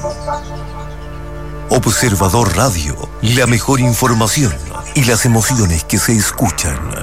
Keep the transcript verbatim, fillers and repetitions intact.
Observador Radio, la mejor información y las emociones que se escuchan.